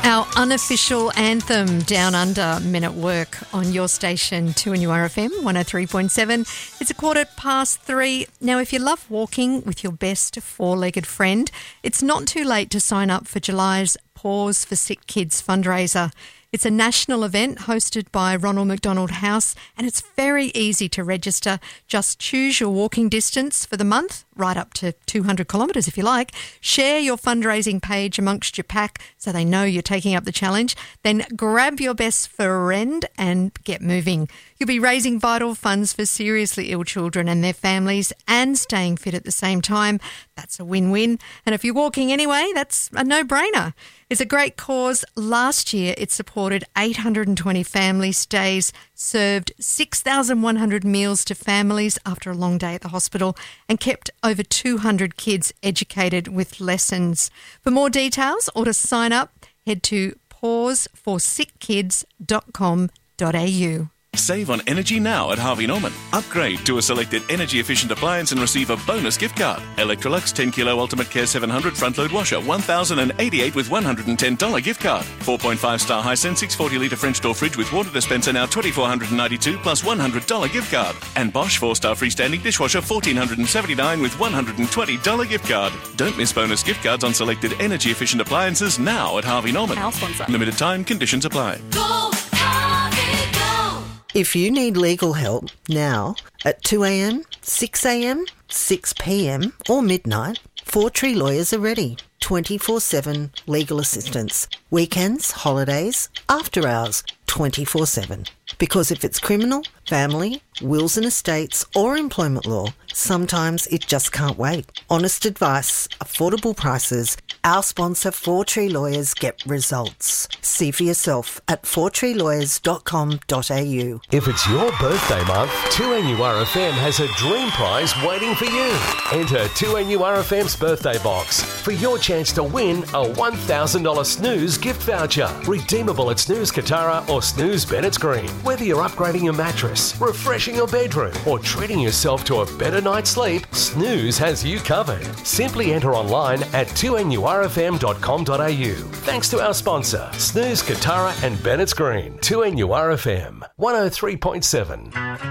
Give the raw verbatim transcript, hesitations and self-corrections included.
Our unofficial anthem, Down Under, Men at Work, on your station, two N U R F M, one oh three point seven. It's a quarter past three. Now, if you love walking with your best four-legged friend, it's not too late to sign up for July's Pause for Sick Kids fundraiser. It's a national event hosted by Ronald McDonald House, and it's very easy to register. Just choose your walking distance for the month, right up to two hundred kilometres if you like. Share your fundraising page amongst your pack so they know you're taking up the challenge. Then grab your best friend and get moving. You'll be raising vital funds for seriously ill children and their families and staying fit at the same time. That's a win-win. And if you're walking anyway, that's a no-brainer. It's a great cause. Last year, it supported eight hundred twenty family stays, served six thousand one hundred meals to families after a long day at the hospital, and kept over two hundred kids educated with lessons. For more details or to sign up, head to pause for sick kids dot com dot a u. Save on energy now at Harvey Norman. Upgrade to a selected energy-efficient appliance and receive a bonus gift card. Electrolux ten kilo Ultimate Care seven hundred front-load washer, one thousand eighty-eight with one hundred ten dollars gift card. four point five star Hisense six hundred forty litre French door fridge with water dispenser now two thousand four hundred ninety-two plus one hundred dollars gift card. And Bosch four star freestanding dishwasher one thousand four hundred seventy-nine with one hundred twenty dollars gift card. Don't miss bonus gift cards on selected energy-efficient appliances now at Harvey Norman. Our sponsor. Limited time, conditions apply. Go, Harvey, go! If you need legal help now at two a.m, six a.m, six p.m or midnight, Four Tree Lawyers are ready. twenty-four seven legal assistance. Weekends, holidays, after hours, twenty-four seven. Because if it's criminal, family, wills and estates or employment law, sometimes it just can't wait. Honest advice, affordable prices. Our sponsor, Four Tree Lawyers, get results. See for yourself at four tree lawyers dot com dot a u. If it's your birthday month, two N U R F M has a dream prize waiting for you. Enter two N U R F M's birthday box for your chance to win a one thousand dollars Snooze gift voucher. Redeemable at Snooze Katara or Snooze Bennett's Green. Whether you're upgrading your mattress, refreshing your bedroom, or treating yourself to a better night's sleep, Snooze has you covered. Simply enter online at two N U R F M dot com dot a u. Thanks to our sponsor, Snooze Katara and Bennett's Green. two N U R F M, one oh three point seven.